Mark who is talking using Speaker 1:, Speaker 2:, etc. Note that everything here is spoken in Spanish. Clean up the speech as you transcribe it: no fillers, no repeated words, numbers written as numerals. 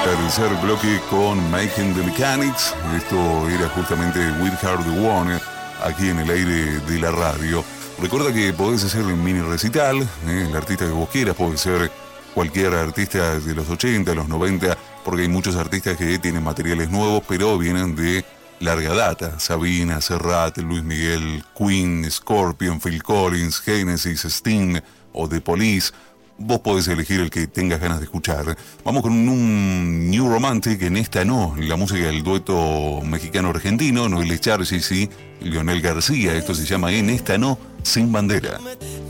Speaker 1: Tercer bloque con Making the Mechanics. Esto era justamente With Heart the One, aquí en el aire de la radio. Recuerda que podés hacer un mini recital, el artista que vos quieras, puede ser cualquier artista de los 80, los 90, porque hay muchos artistas que tienen materiales nuevos, pero vienen de larga data. Sabina, Serrat, Luis Miguel, Queen, Scorpion, Phil Collins, Genesis, Sting o The Police. Vos podés elegir el que tengas ganas de escuchar. Vamos con un New Romantic, en esta no, la música del dueto mexicano-argentino, Noel Echar, sí, Leonel García. Esto se llama En esta no, Sin Bandera.